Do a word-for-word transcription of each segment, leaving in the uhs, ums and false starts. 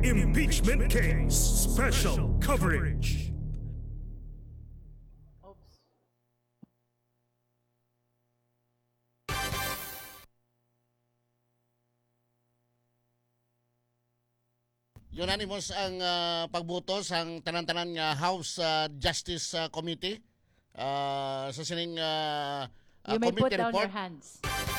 Impeachment Case Special Coverage. Unanimous ang uh, pagboto sang tanan-tanan nga House uh, Justice uh, Committee uh, sa sining uh, uh, You may put committee down report. your hands.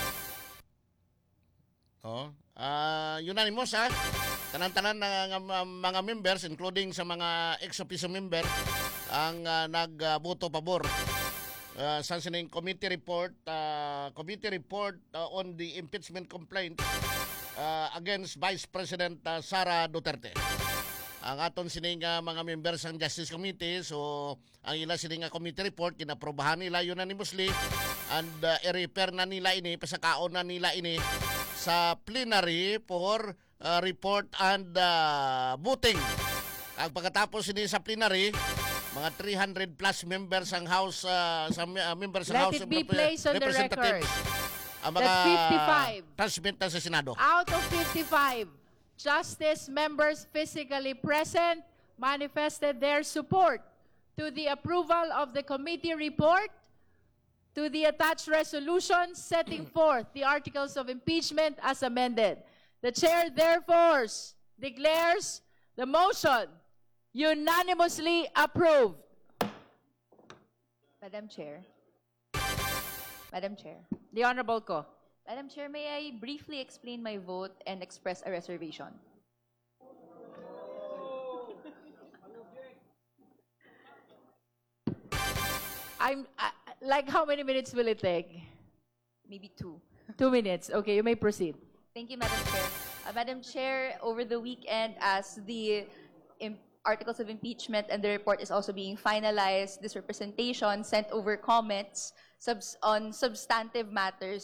Oh, uh, unanimous ha. Tanan-tanan ng uh, mga members including sa mga ex-officio member ang uh, nagboto pabor. Uh, sa sining committee report, uh, committee report uh, on the impeachment complaint uh, against Vice President uh, Sara Duterte. Ang aton sining uh, mga members ng Justice Committee, so ang ila sining uh, committee report kinaprobahan nila unanimously and uh, i-refer na nila ini, pasakaon na nila ini sa plenary for uh, report and uh, voting. Ang pagkatapos ini sa plenary, mga three hundred plus members ang House uh, sa uh, members ng Let House it be of placed on the Representatives. record Ang mga that fifty-five transmit na sa Senado. out of fifty-five Justice members physically present manifested their support to the approval of the committee report, to the attached resolution setting forth the articles of impeachment as amended. The chair therefore declares the motion unanimously approved. Madam Chair. Madam Chair. The Honorable Ko. Madam Chair, may I briefly explain my vote and express a reservation? I'm uh, like, how many minutes will it take? Maybe two. Two minutes. Okay, you may proceed. Thank you, Madam Chair. Uh, Madam Chair, over the weekend, as the im- articles of impeachment and the report is also being finalized, this representation sent over comments subs- on substantive matters